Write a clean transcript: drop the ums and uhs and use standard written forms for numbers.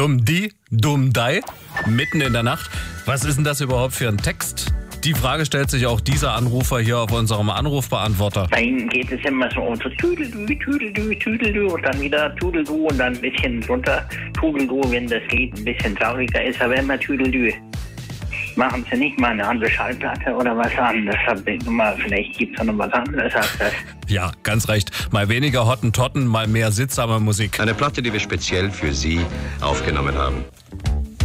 Dumm die, dumm dei, mitten in der Nacht. Was ist denn das überhaupt für ein Text? Die Frage stellt sich auch dieser Anrufer hier auf unserem Anrufbeantworter. Bei ihm geht es immer so um so Tüdelü, Tüdelü, Tüdelü und dann wieder Tudelü und dann ein bisschen runter Tudelü, wenn das Lied ein bisschen trauriger ist, aber immer Tüdelü. Machen Sie nicht mal eine andere Schallplatte oder was anderes? Vielleicht gibt es noch was anderes als das. Ja, ganz recht. Mal weniger Hottentotten, mal mehr sittsame Musik. Eine Platte, die wir speziell für Sie aufgenommen haben.